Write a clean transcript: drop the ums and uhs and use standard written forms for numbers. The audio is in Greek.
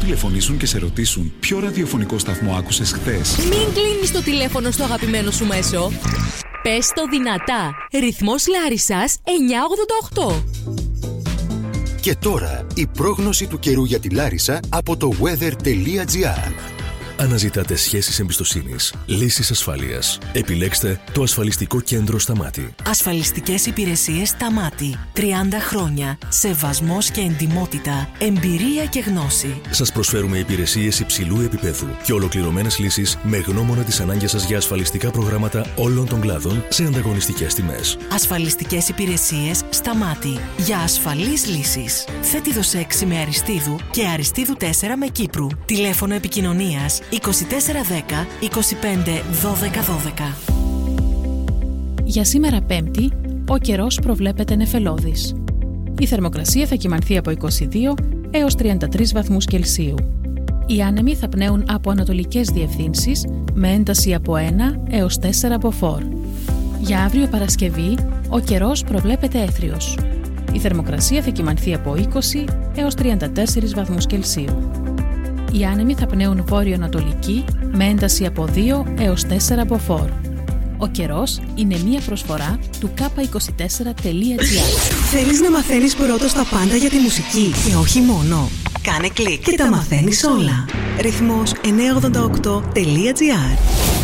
τηλεφωνήσουν και σε ρωτήσουν ποιο ραδιοφωνικό σταθμό άκουσες χθες. Μην κλείνεις το τηλέφωνο στο αγαπημένο σου μέσο. Πες το δυνατά. Ρυθμός Λάρισσας 988. Και τώρα η πρόγνωση του καιρού για τη Λάρισα από το weather.gr. Αναζητάτε σχέσεις εμπιστοσύνης, λύσεις ασφάλειας. Επιλέξτε το ασφαλιστικό κέντρο Σταμάτη. Ασφαλιστικές υπηρεσίες Σταμάτη. 30 χρόνια. Σεβασμός και εντιμότητα. Εμπειρία και γνώση. Σας προσφέρουμε υπηρεσίες υψηλού επίπεδου και ολοκληρωμένες λύσεις με γνώμονα τις ανάγκες σας για ασφαλιστικά προγράμματα όλων των κλάδων σε ανταγωνιστικές τιμές. Ασφαλιστικές υπηρεσίες Σταμάτη. Για ασφαλείς λύσεις. Φέτιδος 6 με Αριστείδου και Αριστείδου 4 με Κύπρου. Τηλέφωνο επικοινωνίας 2410 25 12 12. Για σήμερα Πέμπτη, ο καιρός προβλέπεται νεφελώδης. Η θερμοκρασία θα κυμανθεί από 22 έως 33 βαθμούς Κελσίου. Οι άνεμοι θα πνέουν από ανατολικές διευθύνσεις με ένταση από 1 έως 4 μποφόρ. Για αύριο Παρασκευή, ο καιρός προβλέπεται έθριος. Η θερμοκρασία θα κυμανθεί από 20 έως 34 βαθμούς Κελσίου. Οι άνεμοι θα πνέουν βόρειο-ανατολική με ένταση από 2 έως 4 μποφόρ. Ο καιρός είναι μία προσφορά του k24.gr. Θέλεις να μαθαίνεις πρώτος τα πάντα για τη μουσική και όχι μόνο? Κάνε κλικ και τα μαθαίνεις όλα. Ρυθμός 988.gr.